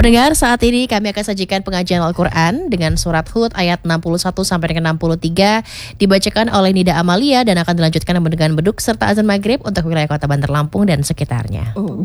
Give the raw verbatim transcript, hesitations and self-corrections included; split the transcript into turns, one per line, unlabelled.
pendengar, saat ini kami akan sajikan pengajian Al-Quran dengan surat Hud ayat enam puluh satu sampai dengan enam puluh tiga dibacakan oleh Nida Amalia dan akan dilanjutkan dengan beduk serta azan maghrib untuk wilayah Kota Bandar Lampung dan sekitarnya.
Oh.